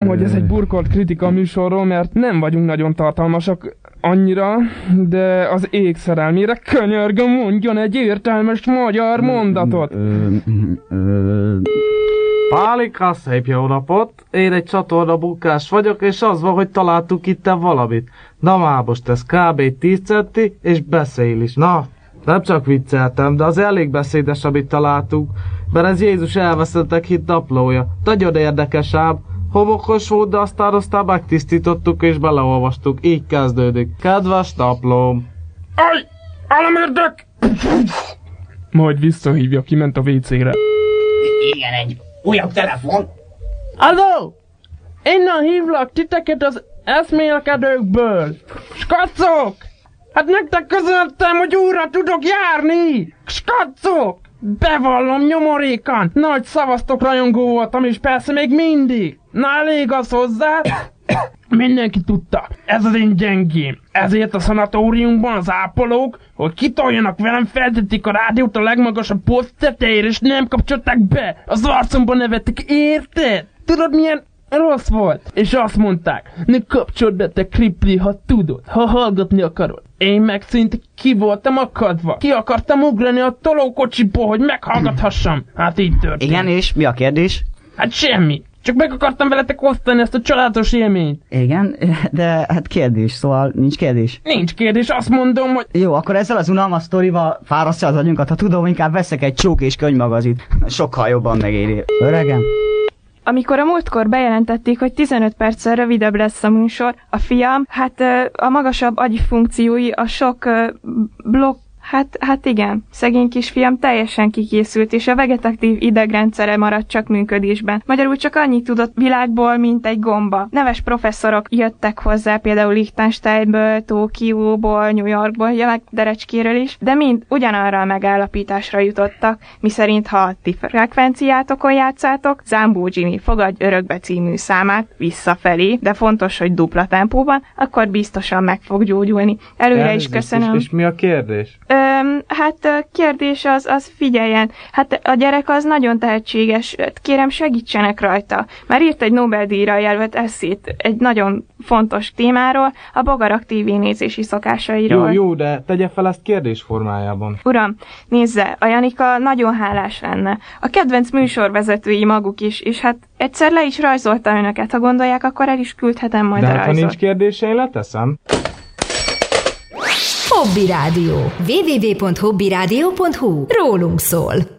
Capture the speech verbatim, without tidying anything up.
hogy ez egy burkolt kritika műsorról, mert nem vagyunk nagyon tartalmasak annyira, de az ég szerelmére könyörgöm, mondjon egy értelmes magyar mondatot. Pálika, szép jó napot! Én egy csatorna munkás vagyok, és az van, hogy találtuk itt valamit. Na már most ez kb. tíz centi, és beszél is. Na, nem csak vicceltem, de az elég beszédes, amit találtunk, mert ez Jézus elveszettek hit naplója. Nagyon érdekes ám. Homokos volt, de aztán aztán megtisztítottuk és beleolvastuk. Így kezdődik. Kedves naplóm! Aj! Államérdek! Majd visszahívja, kiment a vécére. Igen, egy újabb telefon. Alló! Innen hívlak titeket az eszmélkedőkből. Skacok! Hát nektek közöltem, hogy újra tudok járni! Skacok! Bevallom nyomorékan! Nagy szavaztok rajongó voltam, és persze még mindig! Na elég az hozzá! Mindenki tudta, ez az én gyengém. Ezért a szanatóriumban az ápolók, hogy kitoljanak velem, feltették a rádiót a legmagasabb poszt tetejére, és nem kapcsolták be. Az arcomban nevettek, érted? Tudod milyen rossz volt? És azt mondták, ne kapcsold be te kripli, ha tudod, ha hallgatni akarod. Én meg szinte ki voltam akadva. Ki akartam ugrani a tolókocsiból, hogy meghallgathassam. Hát így történt. Igen, és mi a kérdés? Hát semmi. Csak meg akartam veletek osztani ezt a családos élményt. Igen, de hát kérdés, szóval nincs kérdés. Nincs kérdés, azt mondom, hogy... Jó, akkor ezzel az unalmas sztorival fárasztja az agyunkat, ha tudom, inkább veszek egy csók és könyvmagazit. Sokkal jobban megéri. Öregem. Amikor a múltkor bejelentették, hogy tizenöt perccel rövidebb lesz a műsor, a fiam, hát a magasabb agyi funkciói, a sok blokk, Hát, hát igen, szegény kisfiam teljesen kikészült, és a vegetatív idegrendszere maradt csak működésben. Magyarul csak annyit tudott világból, mint egy gomba. Neves professzorok jöttek hozzá, például Liechtensteinből, Tokióból, New Yorkból, ja, Derecskéről is, de mind ugyanarra a megállapításra jutottak, miszerint ha a ti frekvenciátokon játszátok, Zambó Jimmy fogadj örökbe című számát visszafelé, de fontos, hogy dupla tempóban, akkor biztosan meg fog gyógyulni. Előre Elnézést, is köszönöm. És, és mi a kérdés? Öm, hát kérdés az, az figyeljen, hát a gyerek az nagyon tehetséges, kérem segítsenek rajta. Már írt egy Nobel-díjra jelölt esszét egy nagyon fontos témáról, a bogarak tévénézési szokásairól. Jó, jó, de tegye fel ezt kérdés formájában. Uram, nézze, a Janika nagyon hálás lenne. A kedvenc műsorvezetői maguk is, és hát egyszer le is rajzolta önöket, ha gondolják, akkor el is küldhetem majd de a hát, rajzot. ha nincs kérdés, én leteszem. Hobby Rádió. double-u double-u double-u pont hobby rádió pont hu. Rólunk szól.